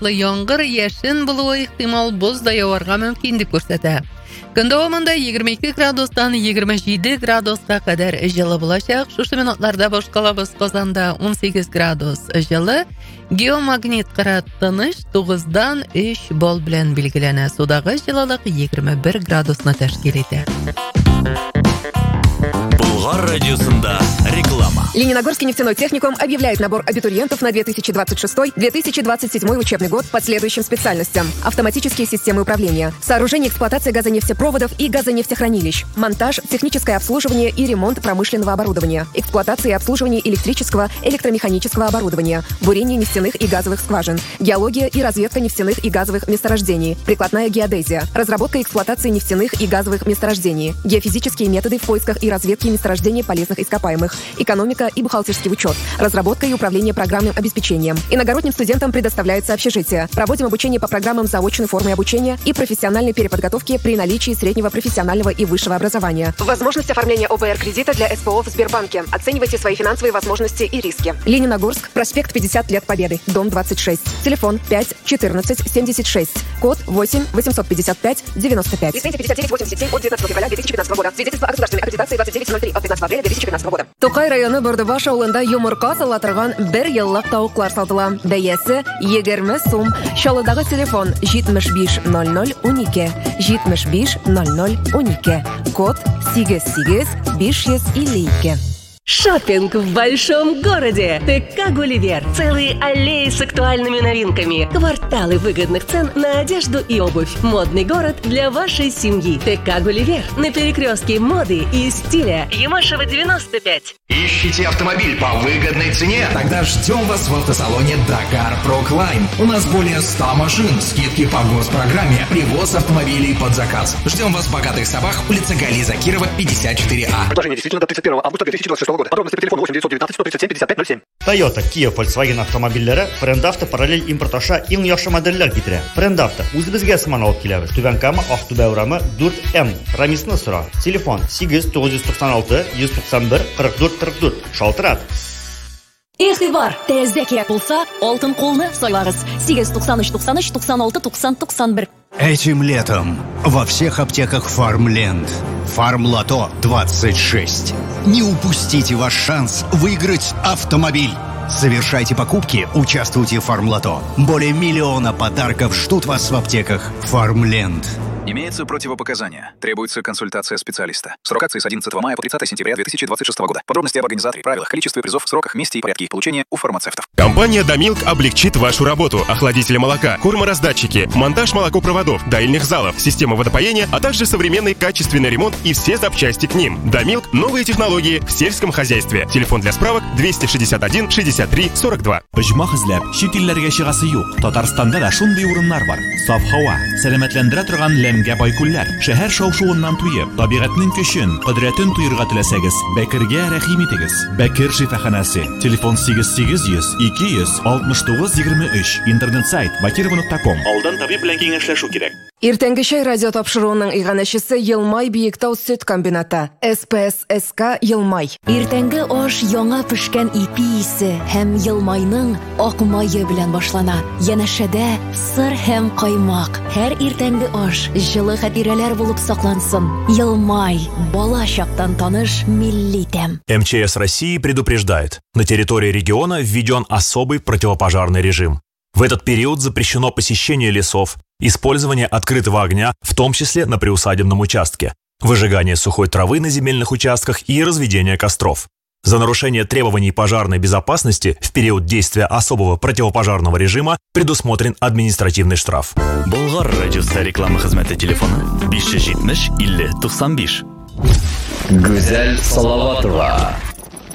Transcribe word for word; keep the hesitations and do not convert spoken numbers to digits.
артлы яңгыр яшен булуы ихтимал боз да яварга мөмкин дип күрсәтә. Көн дәвамында егерме ике градустан егерме җиде градуска кадәр җылы булачак. Шушы минутларда Башкалабыз Казанда он сигез градус җылы. Геомагнит кырат тыныч тугыздан өч балл белән билгеләнә. Судагы җылылык егерме бер градусны тәшкил итә. Болгар радиосында реклама. Лениногорский нефтяной техникум объявляет набор абитуриентов на две тысячи двадцать шестой — две тысячи двадцать седьмой учебный год по следующим специальностям: автоматические системы управления, сооружение эксплуатации газонефтепроводов и газонефтехранилищ, монтаж, техническое обслуживание и ремонт промышленного оборудования, эксплуатация и обслуживание электрического, электромеханического оборудования, бурение нефтяных и газовых скважин, геология и разведка нефтяных и газовых месторождений, прикладная геодезия, разработка и эксплуатация нефтяных и газовых месторождений, геофизические методы в поисках и разведке месторождений полезных ископаемых, экономика и бухгалтерский учет, разработка и управление программным обеспечением. Иногородним студентам предоставляется общежитие. Проводим обучение по программам заочной формы обучения и профессиональной переподготовки при наличии среднего профессионального и высшего образования. Возможность оформления ОБР-кредита для СПО в Сбербанке. Оценивайте свои финансовые возможности и риски. Лениногорск, проспект пятьдесят лет Победы, дом двадцать шесть. Телефон пять четырнадцать семьдесят шесть. Код восемь восемьсот пятьдесят пять девяносто пять. Лицензия пятьдесят девять восемьдесят семь от девятнадцатого февраля две тысячи пятнадцатого года. Свидетельство о государственной аккредитации двадцать девять ноль три от пятнадцатого апреля две тысячи пятнадцатого года. Тукай районы Бөрдебаш авылында йомырка сала торган бер еллык тавыклар сатыла. Бәясе егерме сум. Чалыдагы телефон җитмеш биш ноль ноль унике. җитмеш биш ноль ноль унике. Код сигез сигез биш йөз илле ике. Шоппинг в большом городе. ТК «Гулливер». Целые аллеи с актуальными новинками. Кварталы выгодных цен на одежду и обувь. Модный город для вашей семьи. ТК «Гулливер». На перекрестке моды и стиля. Ямашева, девяносто пять. Ищите автомобиль по выгодной цене? Тогда ждем вас в автосалоне Dakar Procline. У нас более ста машин, скидки по госпрограмме, привоз автомобилей под заказ. Ждем вас в Богатых Сабах, улица Гали Закирова, пятьдесят четыре А. Предложение действительно до тридцать первого августа две тысячи двадцать шестого года. Подробности по телефону восемь девятьсот девятнадцать сто тридцать семь пятьдесят пять ноль семь. Toyota, Kia, Volkswagen автомобильләре Френдавто параллель импорт аша иң яхшы модельләр китерә. Френдавто үзебезгә сыман алып киләбез. Түбән Кама, Актүбә урамы дүрт М. Рамисны сора. Телефон сигез тугыз йөз туксан алты йөз туксан бер кырык дүрт кырык дүрт. Шалтырат. Игътибар! Тәздә кирәк булса, алтын кулны сайлагыз. сигез туксан өч туксан өч туксан алты туксан туксан бер. Этим летом во всех аптеках Фармленд. Фармлото двадцать шесть. Не упустите ваш шанс выиграть автомобиль. Совершайте покупки, участвуйте в Фармлото. Более миллиона подарков ждут вас в аптеках Фармленд. Имеются противопоказания. Требуется консультация специалиста. Срок акции с одиннадцатого мая по тридцатое сентября две тысячи двадцать шестого года. Подробности об организаторе, правилах, количестве призов, сроках, месте и порядке их получения у фармацевтов. Компания «Дамилк» облегчит вашу работу. Охладители молока, кормораздатчики, монтаж молокопроводов, доильных залов, система водопоения, а также современный качественный ремонт и все запчасти к ним. «Дамилк» — новые технологии в сельском хозяйстве. Телефон для справок двести шестьдесят один шестьдесят три сорок два. Оҗмах эзләп, чит илләргә чыгасы юк. Татарстанда да шундый урыннар бар. Саф һава, сәламәтләндерә торган ләмгә бай күлләр. Шәһәр шау-шуыннан туеп, табигатьнең көчен, кодрәтен туйырга теләсәгез, Бәкергә рәхим итегез. Бәкер шифаханасы. Телефон сигез сигез йөз ике йөз алтмыш тугыз егерме өч. Интернет сайт бакирова нокта ком. Алдан табиб белән киңәшләшү кирәк. Иртәнге чәй радио тапшыруының иганәчесе Елмай Биектау сөт комбинаты. эс пэ эс эс ка Елмай. Иртәнге аш яңа пешкән ипи исе һәм Елмайның ак мае белән башлана. Янәшәдә сыр һәм каймак. Һәр иртәнге аш җылы хатирәләр булып саклансын. Елмай, бала чактан таныш милли тәм. эм че эс России предупреждает: на территории региона введен особый противопожарный режим. В этот период запрещено посещение лесов, использование открытого огня, в том числе на приусадебном участке, выжигание сухой травы на земельных участках и разведение костров. За нарушение требований пожарной безопасности в период действия особого противопожарного режима предусмотрен административный штраф. Болгар радиосы реклама хезмәте телефоны биш йөз җитмеш илле туксан биш. Гүзәл Салаватова.